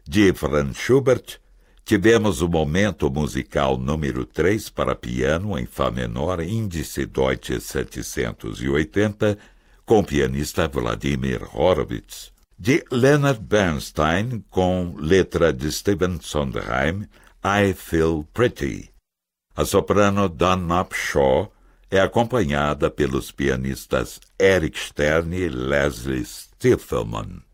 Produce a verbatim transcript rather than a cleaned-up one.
De Franz Schubert, tivemos o momento musical número três para piano em Fá menor, índice Deutsche setecentos e oitenta, com o pianista Vladimir Horowitz. De Leonard Bernstein, com letra de Stephen Sondheim, I Feel Pretty. A soprano Dawn Shaw é acompanhada pelos pianistas Eric Stern e Leslie Stiffelman.